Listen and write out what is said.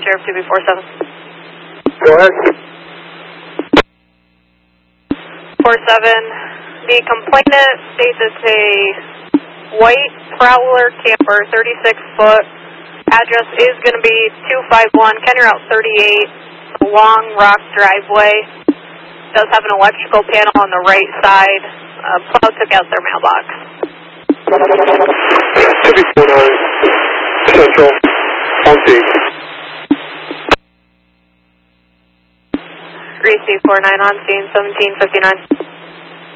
Sheriff 2B47. Go ahead. 47, the complainant states it's a white Prowler camper, 36-foot. Address is going to be 251 Kenny Route 38, a long rock driveway. Does have an electrical panel on the right side. Plow took out their mailbox. 2B49 Central, on scene. 3C49 on scene, 1759.